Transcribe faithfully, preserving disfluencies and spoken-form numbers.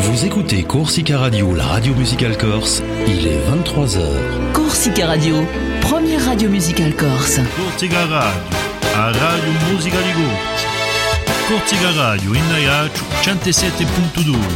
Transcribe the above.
Vous écoutez Corsica Radio, la radio musicale corse, il est vingt-trois heures. Corsica Radio, première radio musicale corse. Corsica Radio, la radio musicale di Corsica. Corsica Radio, in Naiaciu, centosette virgola due.